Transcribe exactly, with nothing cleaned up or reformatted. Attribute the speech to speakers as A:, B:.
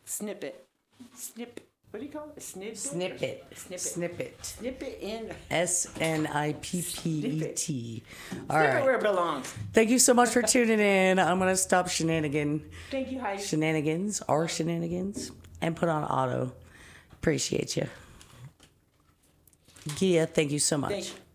A: Snippet. Snip. What do you call it? Snippet.
B: Snippet.
A: Snippet.
B: Snippet.
A: Snippet in.
B: S N I P P E T. All
A: Snippet
B: right.
A: where it belongs.
B: Thank you so much for tuning in. I'm going to stop shenanigan.
A: Thank you, Heidi.
B: Shenanigans or shenanigans and put on auto. Appreciate you. Gia, thank you so much.
A: Thank you.